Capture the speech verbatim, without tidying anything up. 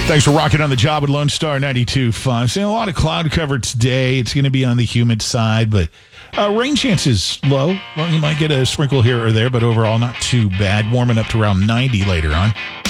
Thanks for rocking on the job with Lone Star ninety-two point five. Seeing a lot of cloud cover today. It's going to be on the humid side, but uh, rain chances low. Well, you might get a sprinkle here or there, but overall not too bad. Warming up to around ninety later on.